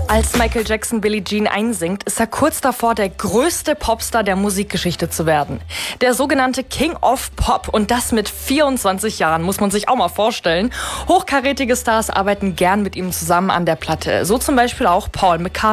Als Michael Jackson Billie Jean einsingt, ist er kurz davor, der größte Popstar der Musikgeschichte zu werden. Der sogenannte King of Pop, und das mit 24 Jahren, muss man sich auch mal vorstellen. Hochkarätige Stars arbeiten gern mit ihm zusammen an der Platte. So zum Beispiel auch Paul McCartney.